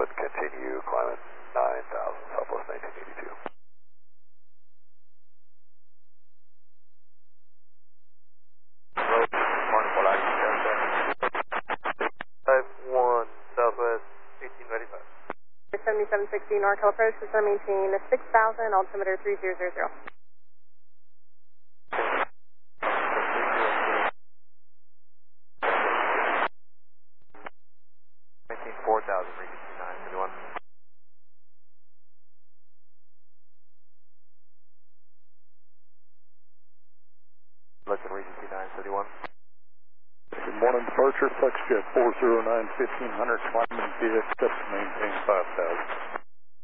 with continue climbing 9,000 Southwest 1982. Morning, what I can 51 Southwest 1895. 7760 NorCal approach, is maintain 6,000, altimeter 3000. 4,000, Regan 2931. Looking Regan 2931. Good morning, departure, FlexJet 409 1500, climbing VX, maintain 5,000.